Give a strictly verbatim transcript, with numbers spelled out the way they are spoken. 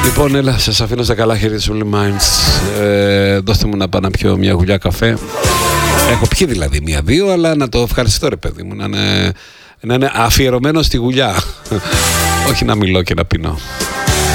Λοιπόν, έλα, σας αφήνω στα καλά χέρια του Only Minds. Ε, δώστε μου να πάω να πιω μια γουλιά καφέ. Έχω πιει δηλαδή μία-δύο, αλλά να το ευχαριστώ ρε παιδί μου, να είναι, να είναι αφιερωμένο στη γουλιά. Όχι να μιλώ και να πίνω.